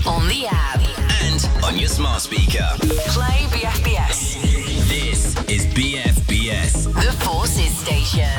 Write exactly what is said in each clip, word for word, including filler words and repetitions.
on the app, and on your smart speaker. play B F B S, This is B F B S. the Forces Station.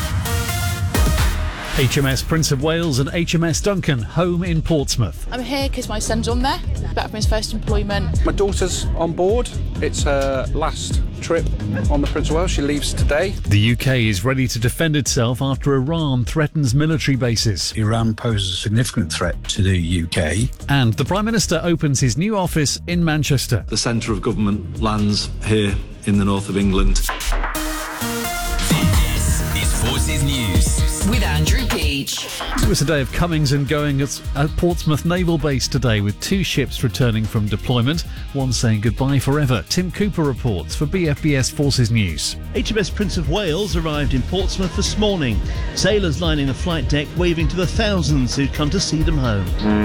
H M S Prince of Wales and H M S Duncan home in Portsmouth. I'm here because my son's on there, back from his first employment. My daughter's on board. It's her last trip on the Prince of Wales. She leaves today. The U K is ready to defend itself after Iran threatens military bases. Iran poses a significant threat to the U K. And the Prime Minister opens his new office in Manchester. The centre of government lands here in the north of England. This is Forces News. With Andrew Peach. It was a day of comings and goings at Portsmouth Naval Base today, with two ships returning from deployment, one saying goodbye forever. Tim Cooper reports for B F B S Forces News. H M S Prince of Wales arrived in Portsmouth this morning. Sailors lining the flight deck waving to the thousands who'd come to see them home.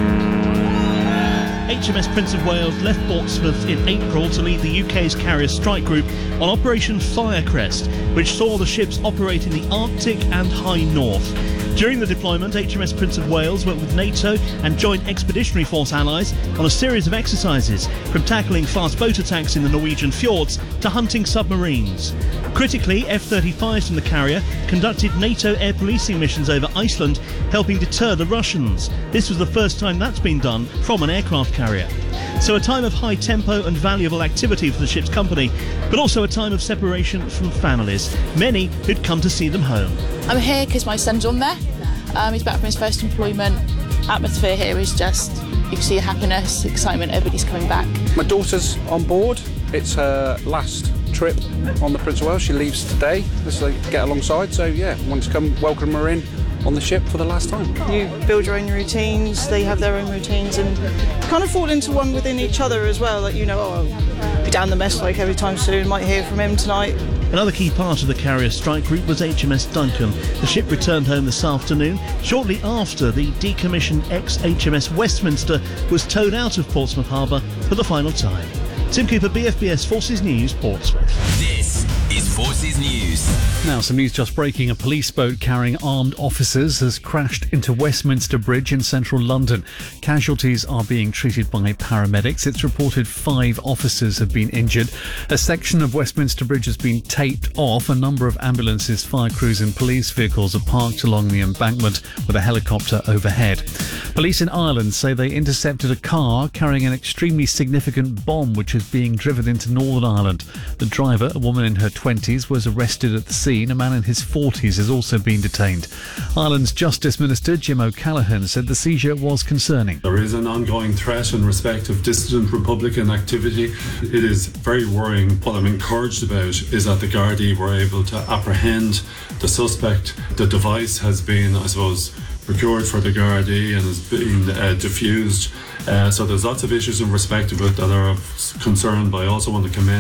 H M S Prince of Wales left Portsmouth in April to lead the U K's carrier strike group on Operation Firecrest, which saw the ships operate in the Arctic and High North. During the deployment, H M S Prince of Wales worked with NATO and Joint Expeditionary Force allies on a series of exercises, from tackling fast boat attacks in the Norwegian fjords to hunting submarines. Critically, F thirty-fives from the carrier conducted NATO air policing missions over Iceland, helping deter the Russians. This was the first time that's been done from an aircraft carrier. So a time of high tempo and valuable activity for the ship's company, but also a time of separation from families, many who'd come to see them home. I'm here because my son's on there. Um, he's back from his first employment. Atmosphere here is just, you can see the happiness, excitement, everybody's coming back. My daughter's on board. It's her last trip on the Prince of Wales. She leaves today. Let's like, get alongside. So yeah, wanted to come welcome her in on the ship for the last time. You build your own routines, they have their own routines, and kind of fall into one within each other as well. Like, you know, oh, I'll be down the mess like every time soon, might hear from him tonight. Another key part of the carrier strike group was H M S Duncan. The ship returned home this afternoon, shortly after the decommissioned ex-H M S Westminster was towed out of Portsmouth Harbour for the final time. Tim Cooper, B F B S Forces News, Portsmouth. This is Forces News. Now, some news just breaking. A police boat carrying armed officers has crashed into Westminster Bridge in central London. Casualties are being treated by paramedics. It's reported five officers have been injured. A section of Westminster Bridge has been taped off. A number of ambulances, fire crews and police vehicles are parked along the embankment with a helicopter overhead. Police in Ireland say they intercepted a car carrying an extremely significant bomb which is being driven into Northern Ireland. The driver, a woman in her twenties, was arrested at the scene. A man in his forties has also been detained. Ireland's Justice Minister Jim O'Callaghan said the seizure was concerning. There is an ongoing threat in respect of dissident Republican activity. It is very worrying. What I'm encouraged about is that the Gardaí were able to apprehend the suspect. The device has been, I suppose, procured for the Gardaí and has been uh, diffused. Uh, so there's lots of issues in respect of it that are of concern, but I also want to commend